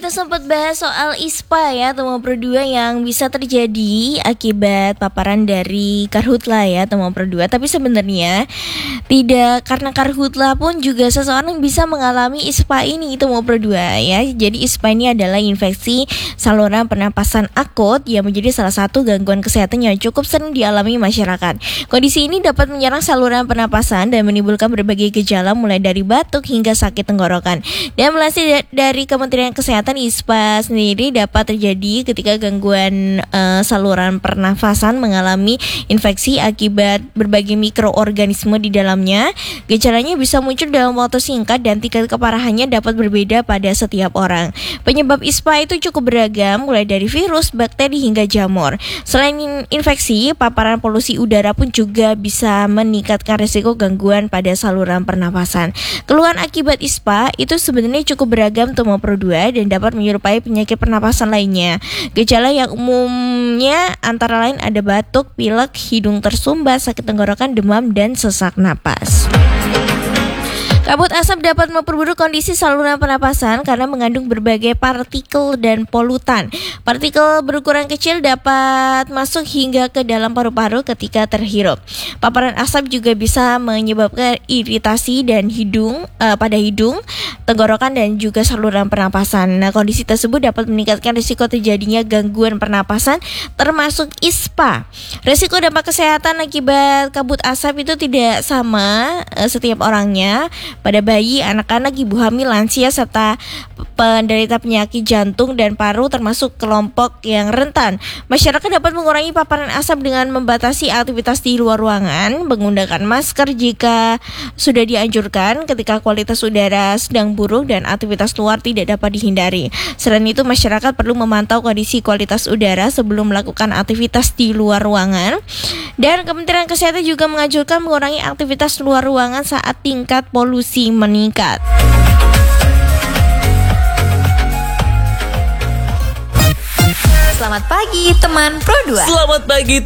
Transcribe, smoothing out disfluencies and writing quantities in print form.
kita sempat bahas soal ISPA ya, teman berdua yang bisa terjadi akibat paparan dari karhutla ya, teman berdua. Tapi sebenarnya tidak karena karhutla pun juga seseorang bisa mengalami ISPA ini, teman berdua ya. Jadi ISPA ini adalah infeksi saluran pernapasan akut yang menjadi salah satu gangguan kesehatan yang cukup sering dialami masyarakat. Kondisi ini dapat menyerang saluran pernapasan dan menimbulkan berbagai gejala mulai dari batuk hingga sakit tenggorokan. Dan melansir dari Kementerian Kesehatan, ISPA sendiri dapat terjadi ketika gangguan saluran pernafasan mengalami infeksi akibat berbagai mikroorganisme di dalamnya. Gejalanya bisa muncul dalam waktu singkat dan tingkat keparahannya dapat berbeda pada setiap orang. Penyebab ISPA itu cukup beragam, mulai dari virus, bakteri hingga jamur. Selain infeksi, paparan polusi udara pun juga bisa meningkatkan risiko gangguan pada saluran pernafasan. Keluhan akibat ISPA itu sebenarnya cukup beragam teman produa dan dapat menyerupai penyakit pernapasan lainnya. Gejala yang umumnya antara lain ada batuk, pilek, hidung tersumbat, sakit tenggorokan, demam, dan sesak napas. Kabut asap dapat memperburuk kondisi saluran pernapasan karena mengandung berbagai partikel dan polutan. Partikel berukuran kecil dapat masuk hingga ke dalam paru-paru ketika terhirup. Paparan asap juga bisa menyebabkan iritasi dan pada hidung, tenggorokan, dan juga saluran pernapasan. Nah, kondisi tersebut dapat meningkatkan risiko terjadinya gangguan pernapasan termasuk ISPA. Risiko dampak kesehatan akibat kabut asap itu tidak sama setiap orangnya. Pada bayi, anak-anak, ibu hamil, lansia, serta penderita penyakit jantung dan paru termasuk kelompok yang rentan. Masyarakat dapat mengurangi paparan asap dengan membatasi aktivitas di luar ruangan, menggunakan masker jika sudah dianjurkan ketika kualitas udara sedang buruk dan aktivitas luar tidak dapat dihindari. Selain itu, masyarakat perlu memantau kondisi kualitas udara sebelum melakukan aktivitas di luar ruangan. Dan Kementerian Kesehatan juga menganjurkan mengurangi aktivitas luar ruangan saat tingkat polusi meningkat. Selamat pagi teman Pro 2. Selamat pagi